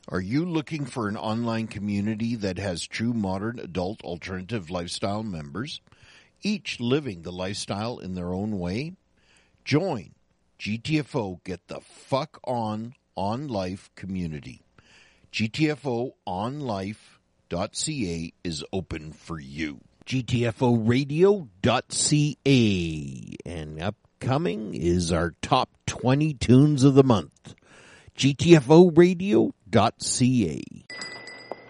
Are you looking for an online community that has true modern adult alternative lifestyle members, each living the lifestyle in their own way? Join GTFO Get the Fuck On Life community. GTFOonlife.ca is open for you. GTFOradio.ca. And upcoming is our top 20 tunes of the month. GTFOradio.ca.